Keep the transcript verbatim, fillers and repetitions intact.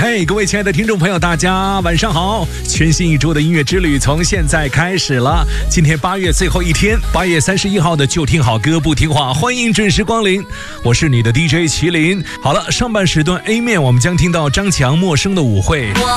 嘿，各位亲爱的听众朋友，大家晚上好！全新一周的音乐之旅从现在开始了。今天八月最后一天，八月三十一号的就听好歌不听话，欢迎准时光临，我是你的 D J 麒麟。好了，上半时段 A 面我们将听到张强《陌生的舞会》。 我